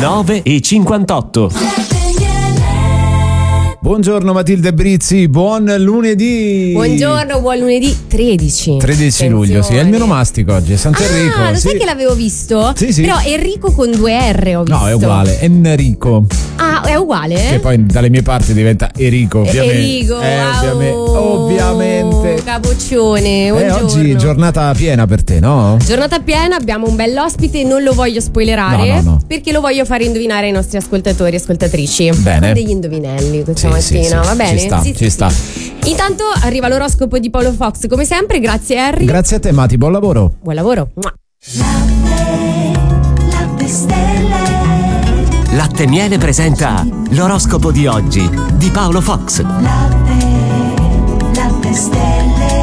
9:58. Buongiorno Matilde Brizzi, buon lunedì. Buongiorno, buon lunedì 13 luglio, sì, è il mio nomastico oggi, è Sant'Enrico. Ah, lo sai sì. che l'avevo visto? Sì, sì. Però Enrico con 2 R ho visto. No, è uguale, Enrico. Ah, è uguale? Che poi dalle mie parti diventa Erico, ovviamente. Enrico, ovviamente. Capoccione, buongiorno. Oggi giornata piena per te, no? Giornata piena, abbiamo un bell'ospite, non lo voglio spoilerare, no. perché lo voglio fare indovinare ai nostri ascoltatori e ascoltatrici. Bene. Con degli indovinelli questa mattina, sì, va bene? Ci sta. Intanto arriva l'oroscopo di Paolo Fox, come sempre, grazie Harry. Grazie a te Mati, buon lavoro. Buon lavoro. Latte Stelle. Latte Miele presenta l'oroscopo di oggi di Paolo Fox. Latte Stelle.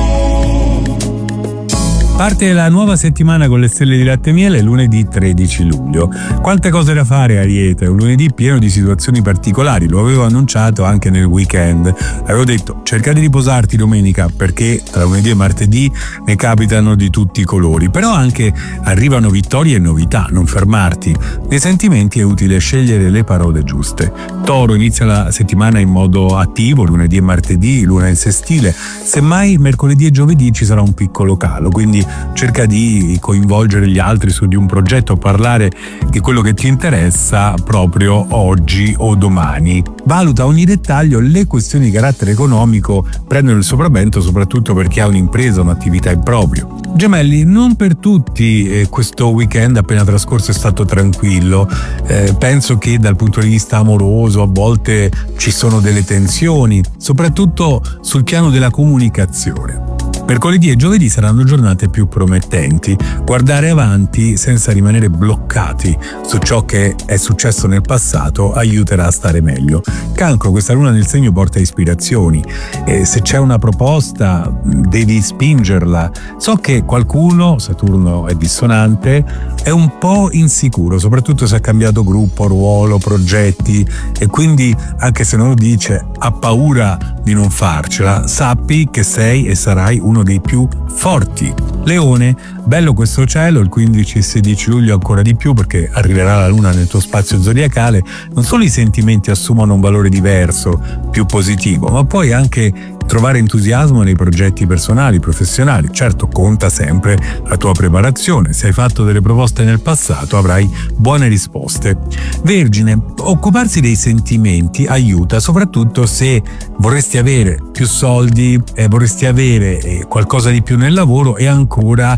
Parte la nuova settimana con le stelle di Latte Miele lunedì 13 luglio. Quante cose da fare, Ariete, un lunedì pieno di situazioni particolari, lo avevo annunciato anche nel weekend. Avevo detto cerca di riposarti domenica perché tra lunedì e martedì ne capitano di tutti i colori, però anche arrivano vittorie e novità, non fermarti. Nei sentimenti è utile scegliere le parole giuste. Toro, inizia la settimana in modo attivo, lunedì e martedì, luna in sestile, semmai mercoledì e giovedì ci sarà un piccolo calo, quindi cerca di coinvolgere gli altri su di un progetto, parlare di quello che ti interessa proprio oggi o domani. Valuta ogni dettaglio, le questioni di carattere economico prendono il sopravvento soprattutto per chi ha un'impresa, un'attività in proprio. Gemelli, non per tutti questo weekend appena trascorso è stato tranquillo, penso che dal punto di vista amoroso a volte ci sono delle tensioni, soprattutto sul piano della comunicazione. Mercoledì e giovedì saranno giornate più promettenti. Guardare avanti senza rimanere bloccati su ciò che è successo nel passato aiuterà a stare meglio. Cancro, questa luna nel segno porta ispirazioni. Se c'è una proposta devi spingerla. So che qualcuno, Saturno è dissonante, è un po' insicuro, soprattutto se ha cambiato gruppo, ruolo, progetti e quindi anche se non lo dice ha paura di non farcela. Sappi che sei e sarai uno dei più forti. Leone, bello questo cielo, il 15 e 16 luglio ancora di più perché arriverà la luna nel tuo spazio zodiacale. Non solo i sentimenti assumono un valore diverso, più positivo, ma puoi anche trovare entusiasmo nei progetti personali, professionali. Certo, conta sempre la tua preparazione. Se hai fatto delle proposte nel passato avrai buone risposte. Vergine, occuparsi dei sentimenti aiuta, soprattutto se vorresti avere più soldi, vorresti avere qualcosa di più nel lavoro e ancora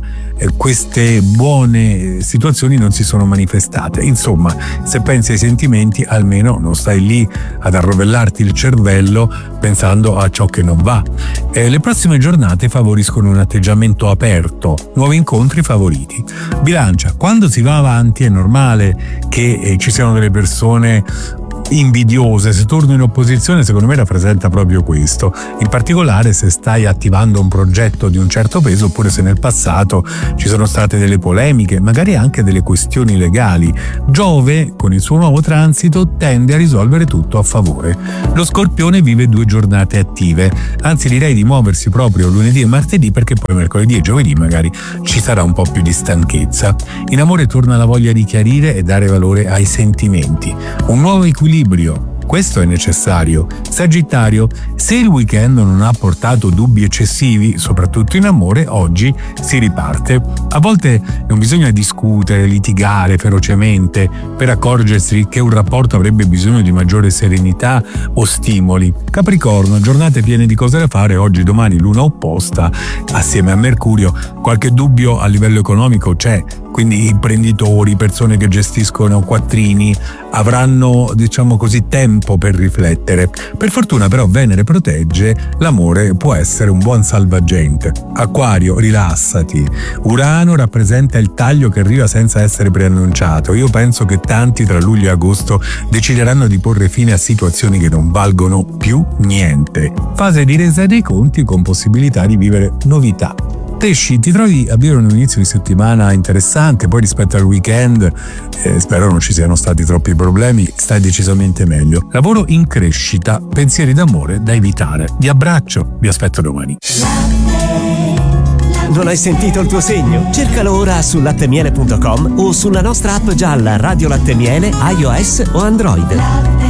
queste buone situazioni non si sono manifestate. Insomma, se pensi ai sentimenti almeno non stai lì ad arrovellarti il cervello pensando a ciò che non va. Le prossime giornate favoriscono un atteggiamento aperto, nuovi incontri favoriti. Bilancia, quando si va avanti è normale che ci siano delle persone invidiose. Se torno in opposizione, secondo me rappresenta proprio questo, in particolare se stai attivando un progetto di un certo peso oppure se nel passato ci sono state delle polemiche, magari anche delle questioni legali. Giove, con il suo nuovo transito, tende a risolvere tutto a favore. Lo Scorpione vive 2 giornate attive, anzi direi di muoversi proprio lunedì e martedì perché poi mercoledì e giovedì magari ci sarà un po' più di stanchezza. In amore torna la voglia di chiarire e dare valore ai sentimenti. Un nuovo equilibrio, questo è necessario. Sagittario, se il weekend non ha portato dubbi eccessivi, soprattutto in amore, oggi si riparte. A volte non bisogna discutere, litigare ferocemente per accorgersi che un rapporto avrebbe bisogno di maggiore serenità o stimoli. Capricorno, giornate piene di cose da fare, oggi, domani, luna opposta assieme a Mercurio. Qualche dubbio a livello economico c'è, quindi imprenditori, persone che gestiscono quattrini avranno, diciamo così, tempo per riflettere. Per fortuna però Venere protegge, l'amore può essere un buon salvagente. Acquario, rilassati. Urano rappresenta il taglio che arriva senza essere preannunciato. Io penso che tanti tra luglio e agosto decideranno di porre fine a situazioni che non valgono più niente. Fase di resa dei conti con possibilità di vivere novità. Pesci, ti trovi a vivere un inizio di settimana interessante, poi rispetto al weekend spero non ci siano stati troppi problemi, stai decisamente meglio. Lavoro in crescita, pensieri d'amore da evitare. Vi abbraccio, vi aspetto domani. Latte Non hai sentito il tuo segno? Cercalo ora su lattemiele.com o sulla nostra app gialla Radio Latte Miele, iOS o Android. Latte